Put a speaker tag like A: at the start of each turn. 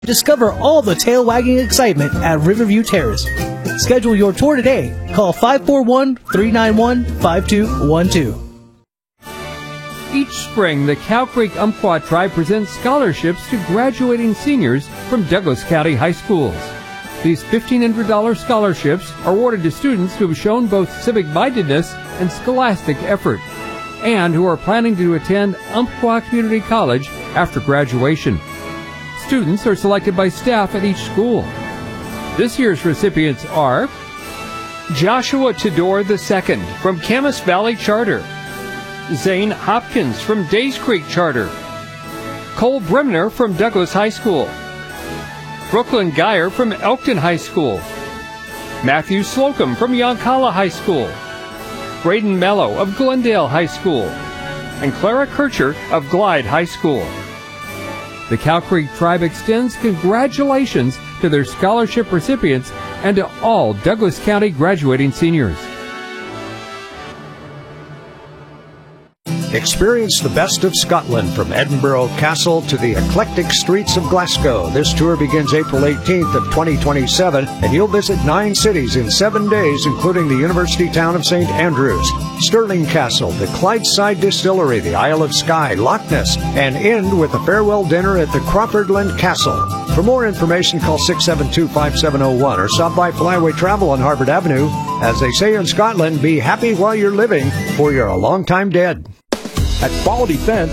A: Discover all the tail-wagging excitement at Riverview Terrace. Schedule your tour today. Call 541-391-5212.
B: Each spring, the Cow Creek Umpqua Tribe presents scholarships to graduating seniors from Douglas County High Schools. These $1,500 scholarships are awarded to students who have shown both civic-mindedness and scholastic effort, and who are planning to attend Umpqua Community College after graduation. Students are selected by staff at each school. This year's recipients are Joshua Tudor II from Camas Valley Charter, Zane Hopkins from Days Creek Charter, Cole Bremner from Douglas High School, Brooklyn Geyer from Elkton High School, Matthew Slocum from Yoncalla High School, Braden Mello of Glendale High School, and Clara Kircher of Glide High School. The Cow Creek Tribe extends congratulations to their scholarship recipients and to all Douglas County graduating seniors.
C: Experience the best of Scotland from Edinburgh Castle to the eclectic streets of Glasgow. This tour begins April 18th of 2027, and you'll visit 9 cities in 7 days, including the university town of St. Andrews, Stirling Castle, the Clydeside Distillery, the Isle of Skye, Loch Ness, and end with a farewell dinner at the Crawfordland Castle. For more information, call 672-5701 or stop by Flyaway Travel on Harvard Avenue. As they say in Scotland, be happy while you're living, or you're a long time dead.
D: At Quality Fence,